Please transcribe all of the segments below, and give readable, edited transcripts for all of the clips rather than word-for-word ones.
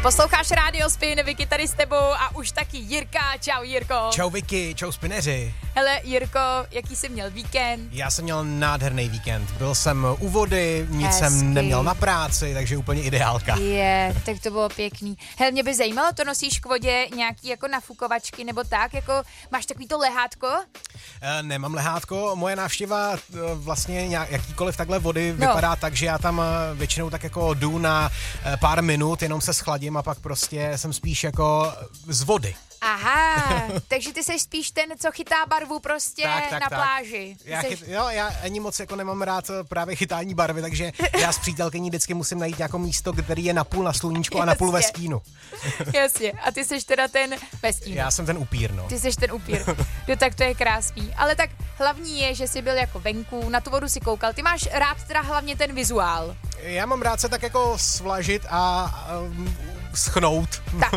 Posloucháš Rádio Spin, Vicky tady s tebou a už taky Jirka. Čau Jirko. Čau Vicky, čau spineři. Hele Jirko, jaký jsi měl víkend? Já jsem měl nádherný víkend. Byl jsem u vody, nic jsem neměl na práci, takže úplně ideálka. Tak to bylo pěkný. Hele, mě by zajímalo, to nosíš k vodě nějaký jako nafukovačky nebo tak, jako máš takový to lehátko? Nemám lehátko, moje návštěva vlastně jakýkoliv takhle vody vypadá tak, že já tam většinou tak jako jdu na pár minut, jenom se schladím a pak prostě jsem spíš jako z vody. Aha, takže ty seš spíš ten, co chytá barvu prostě na pláži. Já ani moc jako nemám rád právě chytání barvy, takže já s přítelkyní vždycky musím najít nějaké místo, který je napůl na sluníčku a napůl ve stínu. Jasně, a ty seš teda ten ve stínu. Já jsem ten upír, no. Ty seš ten upír. No tak to je krásný. Ale tak hlavní je, že jsi byl jako venku, na tu vodu si koukal. Ty máš rád teda hlavně ten vizuál. Já mám rád se tak jako svlažit a schnout. Tak.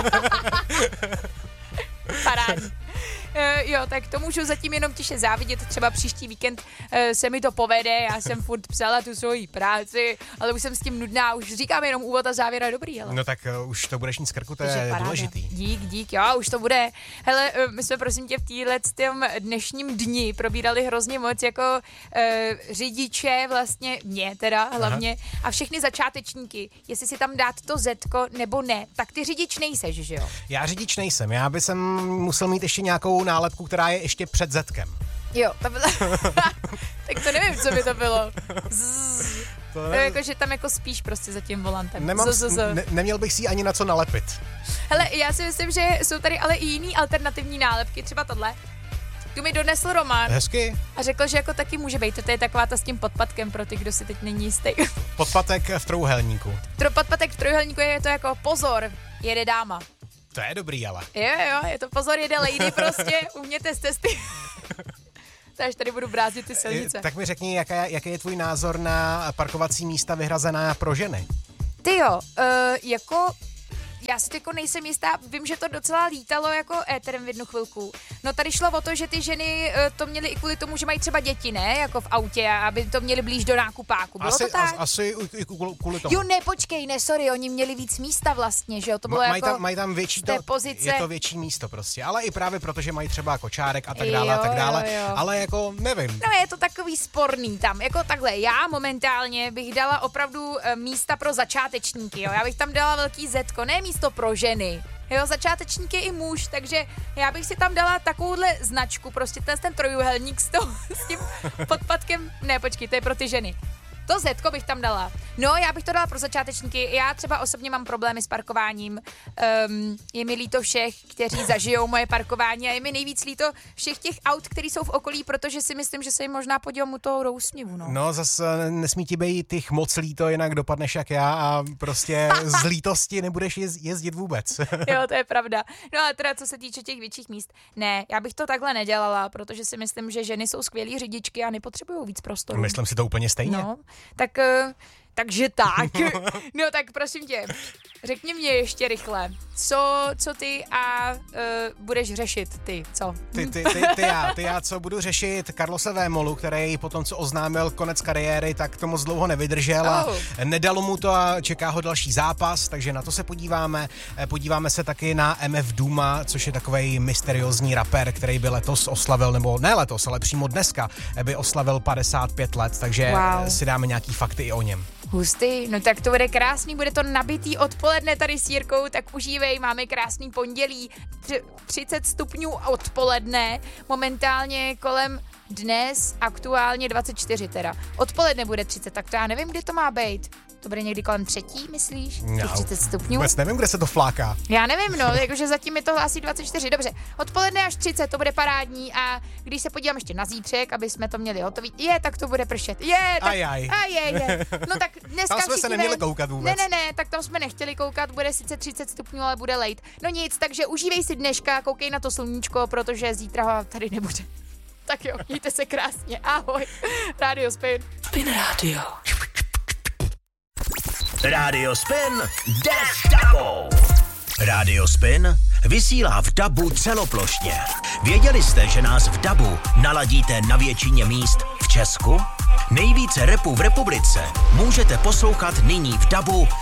Parádní. Jo, tak to můžu zatím jenom tiše závidět, třeba příští víkend se mi to povede, já jsem furt psala tu svoji práci, ale už jsem s tím nudná, už říkám jenom úvod a závěr a dobrý, hele. No tak už to budeš mít z krku, to je důležitý. Dík, jo, už to bude. Hele, my jsme prosím tě v téhletom dnešním dni probírali hrozně moc jako řidiče, vlastně mě teda hlavně, a všechny začátečníky, jestli si tam dát to zetko nebo ne, tak ty řidič nejseš, že jo? Já řidič nejsem, já bych musel mít ještě nějakou nálepku, která je ještě před zetkem. Jo, to bylo... tak to nevím, co by to bylo. To je jako, že tam jako spíš prostě za tím volantem. Neměl bych si ani na co nalepit. Hele, já si myslím, že jsou tady ale i jiný alternativní nálepky, třeba tohle. Tu mi donesl Roman. Hezky. A řekl, že jako taky může být. To je taková ta s tím podpatkem pro ty, kdo si teď není jistý. Podpatek v trojúhelníku. Podpatek v trojúhelníku je to jako pozor, jede dáma. To je dobrý, ale. Jo, je to pozor, jede lady prostě, uměte z cesty. Takže tady budu brázdit ty silnice. Tak mi řekni, jaký je tvůj názor na parkovací místa vyhrazená pro ženy? Ty jo, jako... Já si jako nejsem jistá, vím, že to docela lítalo jako éterem v jednu chvilku. No tady šlo o to, že ty ženy to měly i kvůli tomu, že mají třeba děti, ne? Jako v autě, aby to měli blíž do nákupáku. Bylo to tak? Asi i kvůli tomu. Jo, ne, počkej, ne, sorry, oni měli víc místa vlastně, že jo? To bylo mají tam větší pozice. Je to větší místo prostě, ale i právě proto, že mají třeba kočárek a tak dále a tak dále, jo. Ale jako nevím. No je to takový sporný tam, jako takhle, já momentálně bych dala opravdu místa pro začátečníky, jo? Já bych tam dala velký zetko, ne místo pro ženy. Jo, začátečník je i muž, takže já bych si tam dala takovouhle značku, prostě ten trojúhelník s tím podpatkem. Ne, počkej, to je pro ty ženy. To zetko bych tam dala. No, já bych to dala pro začátečníky. Já třeba osobně mám problémy s parkováním. Je mi líto všech, kteří zažijou moje parkování a je mi nejvíc líto všech těch aut, který jsou v okolí, protože si myslím, že se jim možná podívám u toho do úsměvu. No, zase nesmí ti být těch moc líto, jinak dopadneš jak já a prostě z lítosti nebudeš jezdit vůbec. Jo, to je pravda. No a teda co se týče těch větších míst, ne, já bych to takhle nedělala, protože si myslím, že ženy jsou skvělý řidičky a nepotřebují víc prostoru. Myslím si to úplně stejně. No, takže tak. No tak prosím tě, řekni mě ještě rychle, co ty a budeš řešit ty, co? Ty já, co budu řešit Carlose Vémolu, který potom, co oznámil konec kariéry, tak to moc dlouho nevydržel a nedalo mu to a čeká ho další zápas, takže na to se podíváme. Podíváme se taky na MF Dooma, což je takovej mysteriózní rapper, který by letos oslavil, nebo ne letos, ale přímo dneska by oslavil 55 let, takže si dáme nějaký fakty i o něm. Hustý, no tak to bude krásný, bude to nabitý odpoledne tady s Jirkou, tak užívej, máme krásný pondělí, 30 stupňů odpoledne, momentálně kolem dnes aktuálně 24 teda. Odpoledne bude 30, tak to já nevím, kde to má být. To bude někdy kolem 3, myslíš? No, 30 stupňů? Vůbec nevím, kde se to fláká. Já nevím, no, jakože zatím je to asi 24, dobře. Odpoledne až 30, to bude parádní a když se podívám ještě na zítřek, aby jsme to měli hotový, tak to bude pršet. Tak, no tak dneska tam jsme se neměli koukat vůbec. Ne, tak tam jsme nechtěli koukat, bude sice 30 stupňů, ale bude lejt. No nic, takže užívej si dneška, koukej na to sluníčko, protože zítra tady nebude. Tak jo, mějte se krásně, ahoj. Rádio Spin. Spin Radio. Rádio Spin jde s tebou. Rádio Spin vysílá v DABu celoplošně. Věděli jste, že nás v DABu naladíte na většině míst v Česku? Nejvíce rapu v republice můžete poslouchat nyní v DABu